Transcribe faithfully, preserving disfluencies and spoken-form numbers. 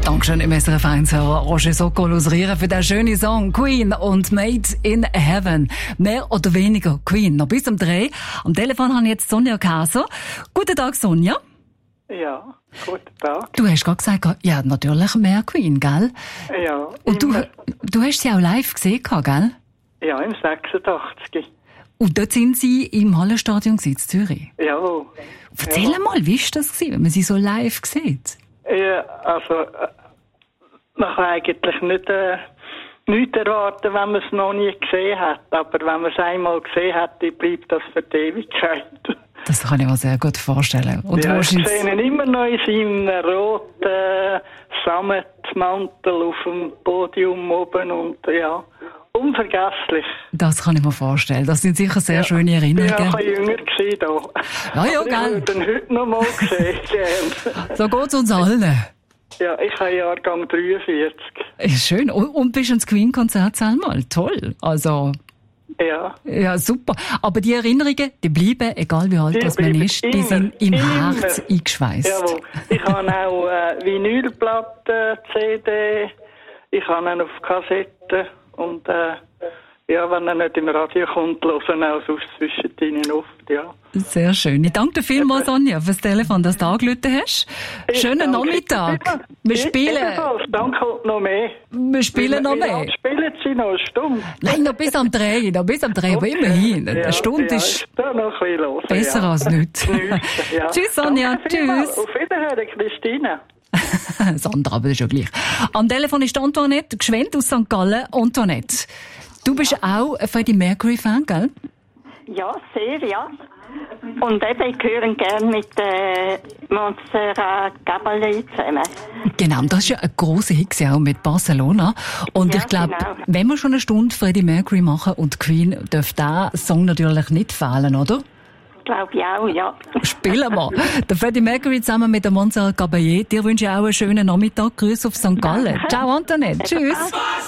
Dankeschön im S R F eins-Hörer Roger Sokol aus Rieren für den schönen Song Queen und Made in Heaven. Mehr oder weniger Queen. Noch bis um drei. Am Telefon habe ich jetzt Sonja Käser. Guten Tag, Sonja. Ja, guten Tag. Du hast gerade gesagt, ja, natürlich mehr Queen, gell? Ja. Und du, immer. du hast sie auch live gesehen, gell? Ja, im sechsundachtzig. Und dort sind sie im Hallenstadion in Zürich. Ja. Erzähl ja. mal, wie war das gewesen, wenn man sie so live sieht? Ja, also, äh, man kann eigentlich nicht, äh, nichts erwarten, wenn man es noch nie gesehen hat. Aber wenn man es einmal gesehen hat, dann bleibt das für die Ewigkeit. Das kann ich mir sehr gut vorstellen. Und ja, ich wahrscheinlich... sehe ihn immer noch in seinem roten Sammetmantel auf dem Podium oben und ja, unvergesslich. Das kann ich mir vorstellen. Das sind sicher sehr ja. schöne Erinnerungen. Ich war ein bisschen jünger gewesen da. Ja, ja, aber gell. ich habe ihn heute noch mal gesehen. So geht's uns allen. Ja, ich habe Jahrgang dreiundvierzig. Ist schön. Und, und bist ins Queen-Konzert einmal. Toll. Also... Ja. Ja, super. Aber die Erinnerungen, die bleiben, egal wie alt das man ist, die immer, sind im immer. Herz eingeschweißt. Jawohl. Ich habe auch äh, Vinylplatten, C D, ich habe ihn auf Kassette und äh, ja, wenn er nicht im Radio kommt, hören auch sonst zwischendrin oft, ja. Sehr schön. Ich danke dir vielmals, Sonja, fürs Telefon, dass du angerufen hast. Schönen Nachmittag. Wir spielen... Ebenfalls, danke noch mehr. Wir spielen noch mehr. Wie spielen Sie noch? Eine Stunde? Nein, noch bis am drei, noch bis am drei, aber immerhin. Eine ja, Stunde ja, ist da noch ein bisschen los, besser ja. als nichts. nichts ja. Tschüss, Sonja. Tschüss. Auf Wiederhören, Christine. Sandra, aber das ist ja gleich. Am Telefon ist Antoinette Gschwend aus Sankt Gallen. Antoinette, du bist auch ein Freddie Mercury-Fan, gell? Ja, sehr, ja. Und eben, ich höre gerne mit äh, Montserrat Caballé zusammen. Genau, das ist ja ein grosser Hit auch mit Barcelona. Und ja, ich glaube, genau. wenn wir schon eine Stunde Freddie Mercury machen und Queen, darf der Song natürlich nicht fehlen, oder? Glaube ich auch, ja. Spielen wir. Der Freddie Mercury zusammen mit der Montserrat Caballé. Dir wünsche ich auch einen schönen Nachmittag. Grüße auf Sankt Gallen. Ciao, Antoinette. Tschüss.